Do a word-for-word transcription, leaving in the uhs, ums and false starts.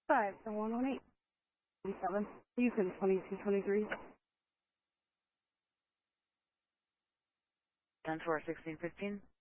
Five, so one one eight, seven. Houston, twenty-two twenty-three. ten four sixteen fifteen.